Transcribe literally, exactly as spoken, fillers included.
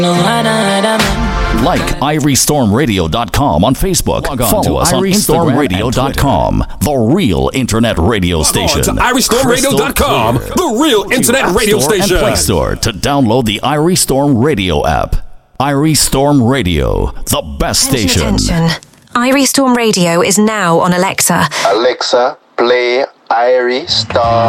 Like irie storm radio dot com on Facebook. Follow us on irie storm radio dot com, the real internet radio station. To irie storm radio dot com, the real internet radio station. And Play Store to download the Irie Storm Radio app. Irie Storm Radio, the best station. Attention. Irie Storm Radio is now on Alexa. Alexa, play Irie Storm.